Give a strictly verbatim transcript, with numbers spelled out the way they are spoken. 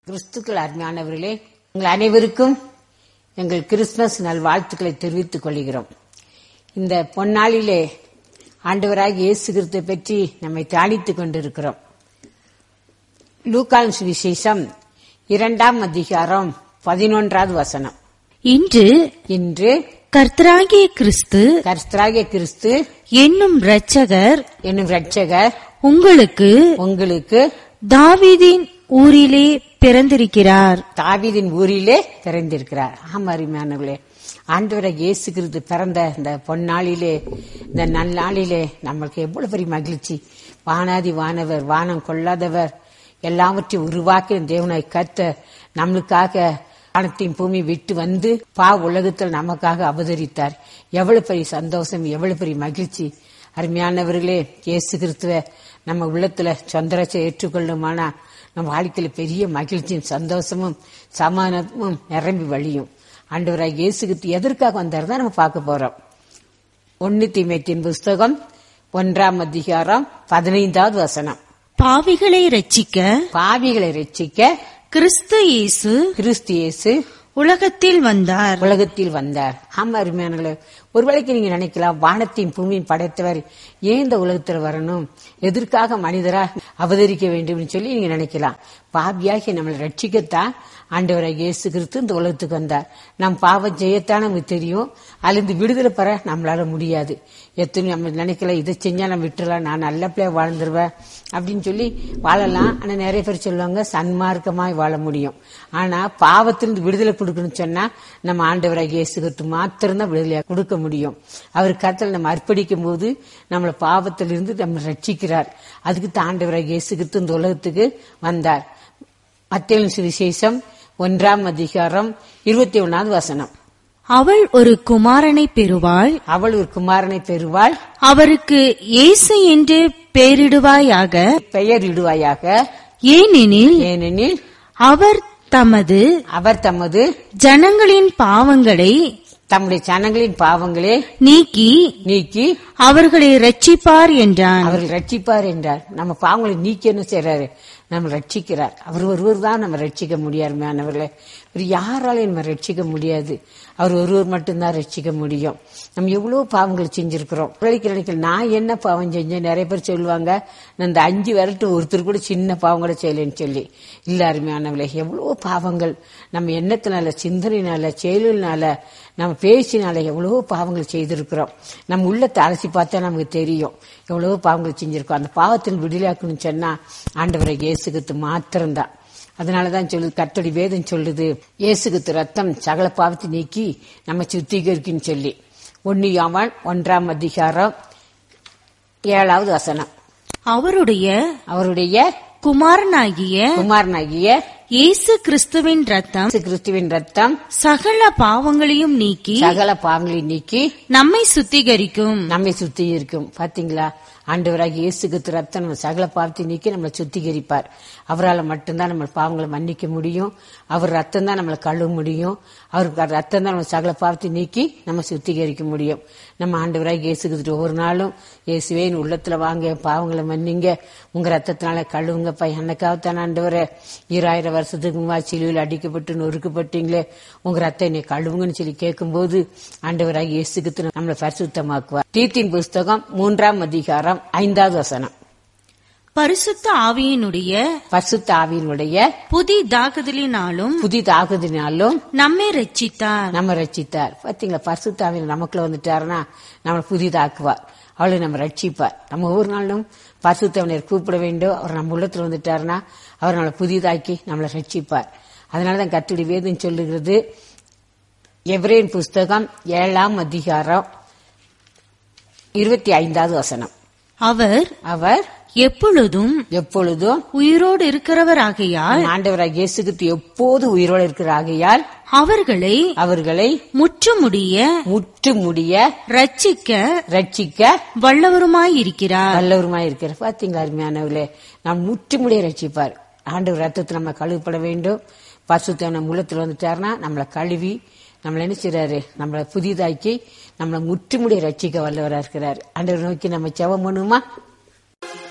கிறிஸ்துக்கள் அருமையானவர்களே, உங்கள் அனைவருக்கும் எங்கள் கிறிஸ்துமஸ் நல் வாழ்த்துக்களை தெரிவித்துக் கொள்கிறோம். இந்த பொன்னாளிலே ஆண்டவராகிய இயேசு கிறிஸ்துவை பற்றி நம்மை தியானித்துக் கொண்டிருக்கிறோம். லூக்கான் சுவிசேஷம் இரண்டாம் அதிகாரம் பதினொன்றாவது வசனம். இன்று இன்று கர்த்தராகிய கிறிஸ்து கர்த்தராகிய கிறிஸ்து என்னும் இரட்சகர் என்னும் இரட்சகர் உங்களுக்கு உங்களுக்கு தாவீதின் ஊரிலே பிறந்திருக்கிறார். தாவீதின் ஊரிலே பிறந்திருக்கிறார். ஆமா அருமையானவர்களே, ஆண்டவராகிய இயேசு கிறிஸ்து பிறந்த இந்த பொன்னாளிலே, இந்த நன்னாளிலே நம்மளுக்கு எவ்வளவு பெரிய மகிழ்ச்சி. வானாதி வானவர், வானம் கொள்ளாதவர், எல்லாவற்றையும் உருவாக்கி தேவனாய் கர்த்தர் நம்மளுக்காக வானத்தையும் பூமி விட்டு வந்து பா உலகத்தில் நமக்காக அவதரித்தார். எவ்வளவு பெரிய சந்தோஷம், எவ்வளவு பெரிய மகிழ்ச்சி. அருமையானவர்களே, இயேசு கிறிஸ்துவ நம்ம உள்ளத்துல சொந்தரச்சை ஏற்றுக்கொள்ளுமானா நம்ம வாழ்க்கையில பெரிய மகிழ்ச்சியும் சந்தோஷமும் சமாதானமும் நிரம்பி வழியும். ஆண்டவராகிய இயேசு கிறிஸ்து எதற்காக வந்தார் தான் நம்ம பார்க்க போறோம். ஒன்னு தீமோத்தேயுவின் புஸ்தகம் ஒன்றாம் அதிகாரம் பதினைந்தாவது வசனம். பாவிகளை ரட்சிக்க பாவிகளை ரட்சிக்க கிறிஸ்து இயேசு கிறிஸ்து இயேசு உலகத்தில் வந்தார் உலகத்தில் வந்தார். ஆமா அருமையானவர்களே, ஒருவேளைக்கு நீங்க நினைக்கலாம், வானத்தையும் பூமியும் படைத்தவர் ஏன் இந்த உலகத்தில் வரணும், எதற்காக மனிதரா அவதரிக்க வேண்டும் சொல்லி நீங்க நினைக்கலாம். பாவியாகி நம்மளை ரட்சிக்கத்தான் ஆண்டவராகிய இயேசு கிறிஸ்து இந்த உலகத்துக்கு வந்தார். நம் பாவம் செய்யத்தான் நமக்கு தெரியும், அழிந்து விடுதலை பெற நம்மளால முடியாது. எத்தனை நம்ம நினைக்கலாம், இதை செஞ்சா நம்ம விட்டுறலாம், நான் நல்ல பிள்ளைய வாழ்ந்துருவேன் அப்படின்னு சொல்லி வாழலாம். ஆனா நிறைய பேர் சொல்லுவாங்க சன்மார்க்கமாய் வாழ முடியும். ஆனா பாவத்திலிருந்து விடுதலை கொடுக்கணும்னு சொன்னா நம்ம ஆண்டவராகிய இயேசு கிறிஸ்து மாத்திரம்தான் விடுதலையா கொடுக்க முடியும். அவர் கருத்தில் நம்ம அர்ப்பணிக்கும் போது நம்மளை பாவத்திலிருந்து நம்ம ரட்சிக்கிறார். அதுக்கு தான் ஆண்டவராகிய இயேசு கிறிஸ்து இந்த உலகத்துக்கு வந்தார். மத்தேயு சுவிசேஷம் ஒன்றாம் அதிகாரம் இருபத்தி ஒன்னாவது வசனம். அவள் ஒரு குமாரனை பெறுவாள் அவள் ஒரு குமாரனை பெறுவாள் அவருக்கு இயேசு என்று பெயரிடுவாயாக பெயரிடுவாயாக ஏனெனில் ஏனெனில் அவர் தமது அவர் தமது ஜனங்களின் பாவங்களை தம்முடைய ஜனங்களின் பாவங்களே நீக்கி நீக்கி அவர்களை ரட்சிப்பார் என்றான். அவர்கள் ரட்சிப்பார் என்றார். நம்ம பாவங்களை நீக்கி என்ன செய்யறாரு, நம்ம ரட்சிக்கிறார். அவர் ஒருவர் தான் நம்ம ரட்சிக்க முடியாதுமானவர்களே, யாராலையும் நம்ம ரட்சிக்க முடியாது. அவர் ஒருவர் மட்டும்தான் ரட்சிக்க முடியும். நம்ம எவ்வளவு பாவங்கள் செஞ்சிருக்கிறோம். நினைக்கல நான் என்ன பாவம் செஞ்சேன். நிறைய பேர் சொல்லுவாங்க, நான் இந்த அஞ்சு விரட்டு ஒருத்தர் கூட சின்ன பாவம் கூட செய்யலன்னு சொல்லி. இல்ல அருமையானவர்களே, எவ்வளவு பாவங்கள் நம்ம எண்ணத்தினால, சிந்தனையினால, செயலினால, நம்ம பேசினால எவ்வளவோ பாவங்கள் செய்திருக்கிறோம். நம்ம உள்ளத்தை அலசி பார்த்தா நமக்கு தெரியும் எவ்வளவோ பாவங்கள் செஞ்சிருக்கோம். அந்த பாவத்தில் விடுதலையாக்கணும்னு சொன்னா ஆண்டவரை இயேசு கிறிஸ்து மாத்திரம்தான். அதனாலதான் சொல்லுது, கர்த்தருடைய வேதம் சொல்லுது, இயேசு கிறிஸ்து ரத்தம் சகல பாவத்தை நீக்கி நம்ம சுத்திகரிக்குன்னு சொல்லி. ஒன்னு யோவான் ஒன்றாம் அதிகாரம் ஏழாவது வசனம். அவருடைய அவருடைய குமாரனாகிய குமாரனாகிய இயேசு கிறிஸ்துவின் ரத்தம் கிறிஸ்துவின் ரத்தம் சகல பாவங்களையும் நீக்கி சகல பாவங்களை நீக்கி நம்மை சுத்திகரிக்கும் நம்மை சுத்திகரிக்கும். பாத்தீங்களா, ஆண்டவராகிய இயேசு கிறிஸ்து ரத்தம் நம்ம சகல பாவத்தை நீக்கி நம்மளை சுத்திகரிப்பார். அவரால் மட்டும்தான் நம்ம பாவங்களை மன்னிக்க முடியும். அவர் ரத்தம் தான் நம்மளை கழுவ முடியும். அவருக்கு ரத்தம் தான் நம்ம சகல பாவத்தை நீக்கி நம்ம சுத்திகரிக்க முடியும். நம்ம ஆண்டவராகிய இயேசு கிறிஸ்து ஒவ்வொரு நாளும் இயேசுவே உள்ளத்துல வாங்க, பாவங்களை மன்னிங்க, உங்க ரத்தத்தினால கழுவுங்கப்பா, என்னக்காகத்தான் ஆண்டவரை ஈராயிரம் வருஷத்துக்கு முன்னாடி சிலுவையில் அடிக்கப்பட்டு நொறுக்கப்பட்டீங்களே, உங்க ரத்தம் என்னை கழுவுங்கன்னு சொல்லி கேட்கும் போது ஆண்டவராகிய இயேசு கிறிஸ்து நம்மளை பரிசுத்தமாக்குவார். தீத்தின் புஸ்தகம் மூன்றாம் அதிகாரம் ஐந்தாவது வசனம். பரிசுத்த ஆவியினுடைய பரிசுத்த ஆவியினுடைய புதிதாகுதலினாலும் புதிதாகுதலினாலும் நம்மை ரட்சித்தார் நம்ம ரட்சித்தார். பாத்தீங்களா, பரிசுத்த ஆவியில் நமக்குள்ள வந்துட்டாருன்னா நம்மளை புதிதாக்குவார், அவளை நம்ம ரட்சிப்பார். நம்ம ஒவ்வொரு நாளும் பரிசுத்தவனர் கூப்பிட வேண்டும். அவர் நம்ம உள்ளத்துல வந்துட்டாருன்னா அவர் நம்மளை புதிதாக்கி நம்மளை ரட்சிப்பார். அதனாலதான் கர்த்தருடைய வேதம் சொல்லுகிறது, எபிரேயர் புஸ்தகம் ஏழாம் அதிகாரம் இருபத்தி ஐந்தாவது வசனம். அவர் அவர் எப்பொழுதும் எப்பொழுதும் உயிரோடு இருக்கிறவராகையால் ஆண்டவராகிய இயேசு கிறிஸ்து எப்போது உயிரோடு இருக்கிறாகையால் அவர்களை அவர்களை முற்றுமுடிய முற்றுமுடிய ரட்சிக்க ரட்சிக்க வல்லவருமாயிருக்கிறார் வல்லவருமாய் இருக்கிறார். பாத்தீங்களா அருமையானவர்களே, நாம் முற்றுமுடிய ரட்சிப்பார். ஆண்டவர் ரத்தத்தை நம்ம கழுவப்பட வேண்டும். பரிசுத்த நம்ம உள்ளத்துல வந்துட்டாருன்னா நம்மளை கழுவி நம்மள என்ன செய்றாரு, நம்மளை புதிதாக்கி நம்மளை முற்றுமுடிய ரட்சிக்க வல்லவரா இருக்கிறார். ஆண்டவர் நோக்கி நம்ம ஜெபம் பண்ணுமா?